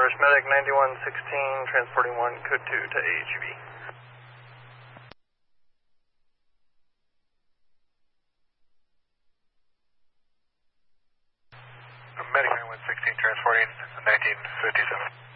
Irish Medic 9116, transporting 1 code 2 to AHUB. Medic 9116, transporting 1957.